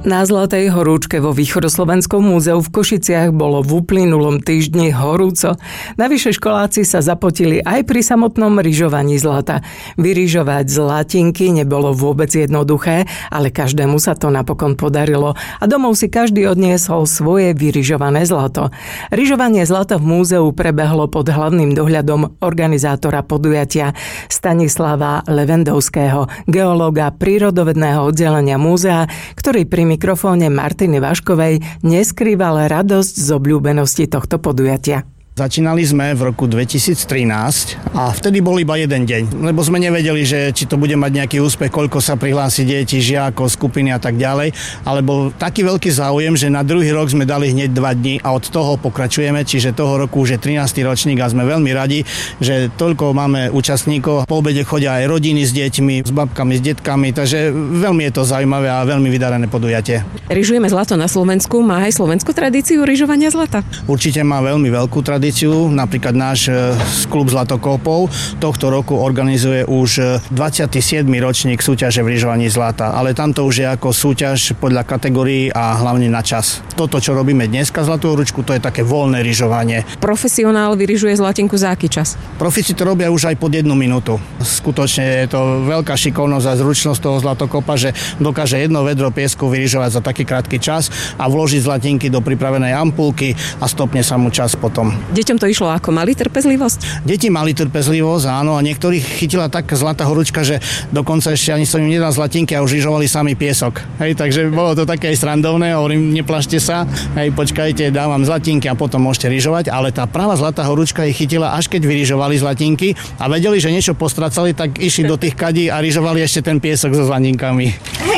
Na Zlatej horúčke vo Východoslovenskom múzeu v Košiciach bolo v uplynulom týždni horúco. Navyše školáci sa zapotili aj pri samotnom ryžovaní zlata. Vyryžovať zlatinky nebolo vôbec jednoduché, ale každému sa to napokon podarilo a domov si každý odniesol svoje vyryžované zlato. Ryžovanie zlata v múzeu prebehlo pod hlavným dohľadom organizátora podujatia Stanislava Levendovského, geológa prírodovedného oddelenia múzea, ktorý pri mikrofóne Martiny Vaškovej neskrýval radosť z obľúbenosti tohto podujatia. Začínali sme v roku 2013 a vtedy bol iba jeden deň, lebo sme nevedeli, že či to bude mať nejaký úspech, koľko sa prihlási detí, žiakov, skupiny a tak ďalej, ale bol taký veľký záujem, že na druhý rok sme dali hneď 2 dni a od toho pokračujeme, čiže toho roku už je 13. ročník a sme veľmi radi, že toľko máme účastníkov. Po obede chodia aj rodiny s deťmi, s babkami, s detkami, takže veľmi je to zaujímavé a veľmi vydarené podujatie. Ryžujeme zlato na Slovensku, má aj slovenskú tradíciu ryžovania zlata? Určite má veľmi veľkú tradíciu. Napríklad náš klub Zlatokopov tohto roku organizuje už 27. ročník súťaže v ryžovaní zlata, ale tamto už je ako súťaž podľa kategórií a hlavne na čas. Toto, čo robíme dneska Zlatú horúčku, to je také voľné ryžovanie. Profesionál vyryžuje zlatinku za aký čas? Profíci to robia už aj pod 1 minútu. Skutočne je to veľká šikovnosť a zručnosť toho zlatokopa, že dokáže jedno vedro piesku vyryžovať za taký krátky čas a vložiť zlatinky do pripravenej ampulky a stopne sa mu čas potom. Deťom to išlo ako? Mali trpezlivosť? Deti mali trpezlivosť, áno, a niektorých chytila tak Zlatá horúčka, že dokonca ešte ani som im nedal zlatinky a už ryžovali sami piesok. Hej, takže bolo to také aj srandovné, hovorím, neplašte sa, hej, počkajte, dávam zlatinky a potom môžete ryžovať, ale tá pravá Zlatá horúčka ich chytila, až keď vyryžovali zlatinky a vedeli, že niečo postracali, tak išli do tých kadí a ryžovali ešte ten piesok so zlatinkami.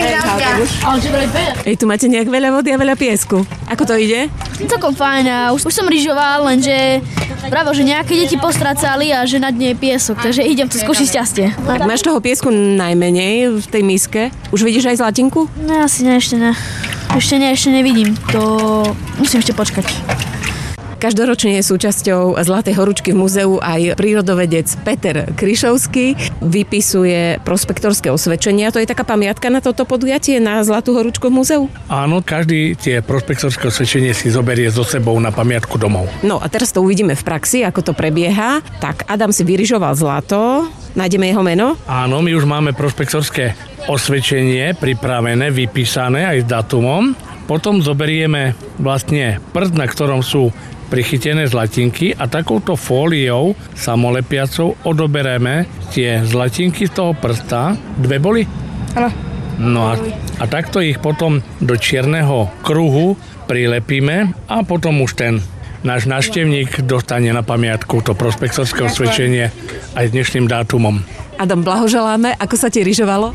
Tu máte nejak veľa vody a veľa piesku. Ako to ide? Celkom fajn a už som ryžoval, lenže práve, že nejaké deti postracali a že na dne je piesok, takže idem to skúšiť šťastie. Tak máš toho piesku najmenej v tej miske? Už vidíš aj zlatinku? No asi ne, ešte ne. Ešte nevidím. To musím ešte počkať. Každoročne je súčasťou Zlatej horúčky v múzeu aj prírodovedec Peter Kryšovský. Vypisuje prospektorské osvedčenia. To je taká pamiatka na toto podujatie, na Zlatú horúčku v múzeu? Áno, každý tie prospektorské osvedčenie si zoberie so sebou na pamiatku domov. No a teraz to uvidíme v praxi, ako to prebieha. Tak Adam si vyryžoval zlato. Nájdeme jeho meno? Áno, my už máme prospektorské osvedčenie pripravené, vypísané aj s datumom. Potom zoberieme vlastne prst, na ktorom sú prichytené zlatinky a takouto fóliou samolepiacou odobereme tie zlatinky z toho prsta. 2 boli? Áno. No a takto ich potom do čierneho kruhu prilepíme a potom už ten náš návštevník dostane na pamiatku to prospektorské osvedčenie aj s dnešným dátumom. Adam, blahoželáme. Ako sa ti ryžovalo?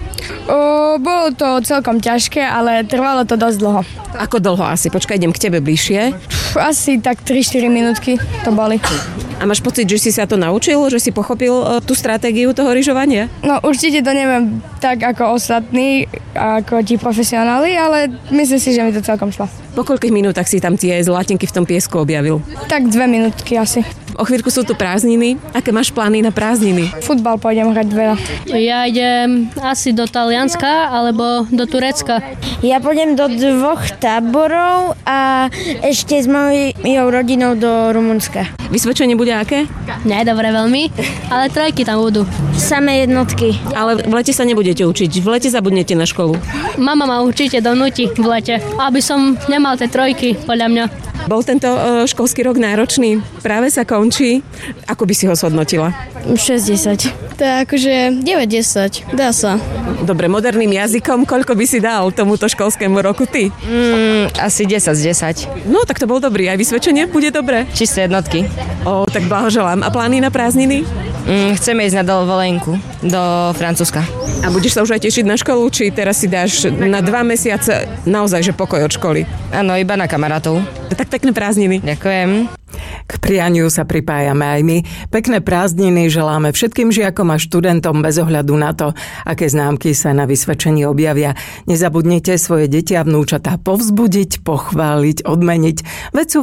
Bolo to celkom ťažké, ale trvalo to dosť dlho. Ako dlho asi? Počkaj, idem k tebe bližšie. Asi tak 3-4 minútky to boli. A máš pocit, že si sa to naučil? Že si pochopil tú stratégiu toho ryžovania? No určite to neviem tak ako ostatní, ako ti profesionáli, ale myslím si, že mi to celkom šlo. Po koľkých minútach si tam tie zlatinky v tom piesku objavil? Tak 2 minútky asi. O chvíľku sú tu prázdniny. Aké máš plány na prázdniny? Futbal pôjdem hrať veľa. Ja idem asi do Talianska alebo do Turecka. Ja pôjdem do 2 táborov a ešte s mojou rodinou do Rumunska. Vysvedčenie bude aké? Nie, dobre veľmi, ale 3 tam budú. Samé jednotky. Ale v lete sa nebudete učiť. V lete zabudnete na školu. Mama ma určite donúti v lete, aby som nemal tie 3 podľa mňa. Bol tento školský rok náročný? Práve sa končí. Ako by si ho zhodnotila? 6-10. To je akože 9-10. Dá sa. Dobre, moderným jazykom, koľko by si dal tomuto školskému roku ty? Asi 10 z 10. No, tak to bol dobrý. Aj vysvedčenie bude dobré? Čisté jednotky. Tak blahoželám. A plány na prázdniny? Chceme ísť na dovolenku do Francúzska. A budeš sa už aj tešiť na školu, či teraz si dáš na 2 mesiace naozaj že pokoj od školy? Áno, iba na kamarátov. Tak pekné prázdniny. Ďakujem. K prianiu sa pripájame aj my. Pekné prázdniny želáme všetkým žiakom a študentom bez ohľadu na to, aké známky sa na vysvedčení objavia. Nezabudnite svoje deti a vnúčatá povzbudiť, pochváliť, odmeniť. Veď sú